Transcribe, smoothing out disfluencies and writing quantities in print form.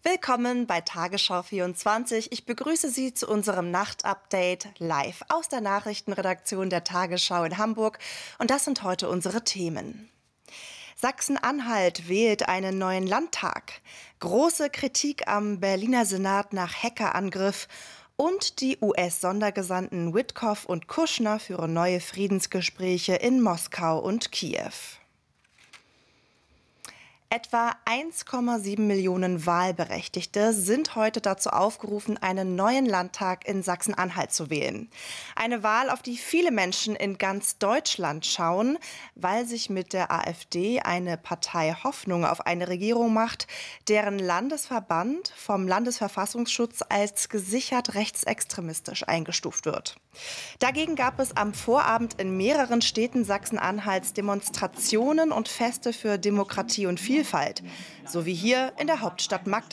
Willkommen bei Tagesschau 24. Ich begrüße Sie zu unserem Nachtupdate live aus der Nachrichtenredaktion der Tagesschau in Hamburg. Und das sind heute unsere Themen. Sachsen-Anhalt wählt einen neuen Landtag. Große Kritik am Berliner Senat nach Hackerangriff. Und die US-Sondergesandten Witkoff und Kushner führen neue Friedensgespräche in Moskau und Kiew. Etwa 1,7 Millionen Wahlberechtigte sind heute dazu aufgerufen, einen neuen Landtag in Sachsen-Anhalt zu wählen. Eine Wahl, auf die viele Menschen in ganz Deutschland schauen, weil sich mit der AfD eine Partei Hoffnung auf eine Regierung macht, deren Landesverband vom Landesverfassungsschutz als gesichert rechtsextremistisch eingestuft wird. Dagegen gab es am Vorabend in mehreren Städten Sachsen-Anhalts Demonstrationen und Feste für Demokratie und Vielfalt, so wie hier in der Hauptstadt Magdeburg.